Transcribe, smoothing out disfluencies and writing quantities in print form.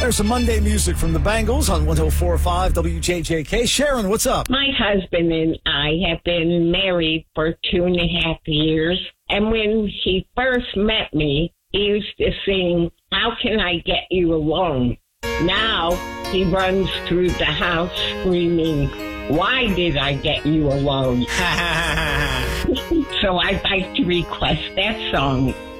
There's some Monday music from the Bangles on 104.5 WJJK. Sharon, what's up? My husband and I have been married for 2.5 years. And when he first met me, he used to sing, "How Can I Get You Alone?" Now he runs through the house screaming, "Why did I get you alone?" So I'd like to request that song.